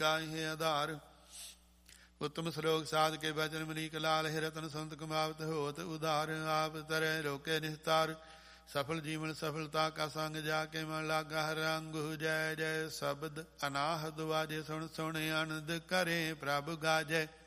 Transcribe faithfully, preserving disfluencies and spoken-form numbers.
ਗਾਹੇ ਆਧਾਰ। ਉੱਤਮ ਸ਼ਲੋਕ ਸਾਧ ਕੇ ਬਚਨ ਮਨੀਕ ਲਾਲ ਹੈ ਰਤਨ ਸੰਤ ਕਮਾਵਤ ਹੋਤ ਉਧਾਰ। ਆਪ ਤਰੈ ਰੋਕੇ ਨਿਸਤਾਰ ਸਫਲ ਜੀਵਨ ਸਫਲਤਾ ਕਾ ਸੰਗ ਜਾ ਕੇ ਮਨ ਲਾਗਾ ਹਰ ਰੰਗੁ। ਜੈ ਜੈ ਸ਼ਬਦ ਅਨਾਹਦ ਵਾਜੇ ਸੁਣ ਸੁਣ ਆਨੰਦ ਕਰੇ ਪ੍ਰਭ ਗਾਜੈ।